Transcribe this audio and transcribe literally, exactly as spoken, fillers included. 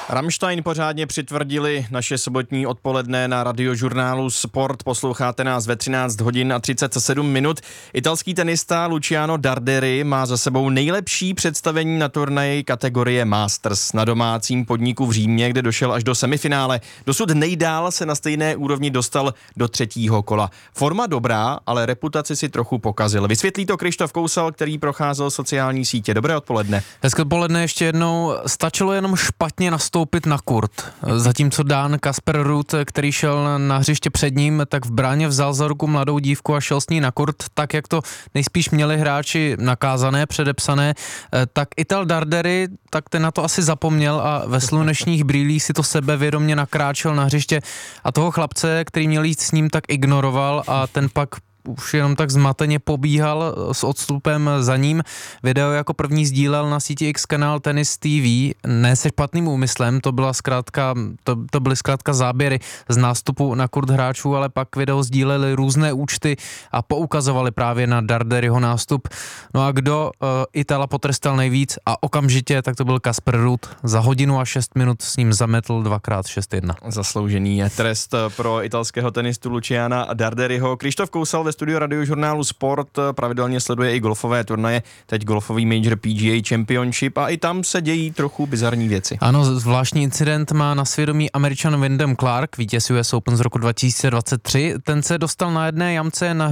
Rammstein pořádně přitvrdili naše sobotní odpoledne na radiožurnálu Sport. Posloucháte nás ve třináct hodin a třicet sedm minut. Italský tenista Luciano Darderi má za sebou nejlepší představení na turnaji kategorie Masters na domácím podniku v Římě, kde došel až do semifinále. Dosud nejdál se na stejné úrovni dostal do třetího kola. Forma dobrá, ale reputaci si trochu pokazil. Vysvětlí to Krištof Kousal, který procházel sociální sítě. Dobré odpoledne. Hezké odpoledne ještě jednou. Stačilo jenom špatně nastoupit na kurt. Zatímco Dán Kasper Ruud, který šel na hřiště před ním, tak v bráně vzal za ruku mladou dívku a šel s ní na kurt, tak jak to nejspíš měli hráči nakázané, předepsané, tak Ital Darderi, tak ten na to asi zapomněl a ve slunečních brýlích si to sebevědomě nakráčel na hřiště a toho chlapce, který měl jít s ním, tak ignoroval a ten pak už jenom tak zmateně pobíhal s odstupem za ním. Video jako první sdílel na síti X kanál Tennis T V, ne se špatným úmyslem, to byla zkrátka, to, to byly zkrátka záběry z nástupu na kurt hráčů, ale pak video sdíleli různé účty a poukazovali právě na Darderiho nástup. No a kdo uh, Itala potrestal nejvíc a okamžitě, tak to byl Kasper Ruud. Za hodinu a šest minut s ním zametl dvakrát šest jedna. Zasloužený je trest pro italského tenistu Luciana Darderiho. Krištof Kousal ve studiu radiožurnálu Sport pravidelně sleduje i golfové turnaje, teď golfový major P G A Championship a i tam se dějí trochu bizarní věci. Ano, zvláštní incident má na svědomí Američan Wyndham Clark, vítěz U S Open z roku dva tisíce dvacet tři. Ten se dostal na jedné jamce na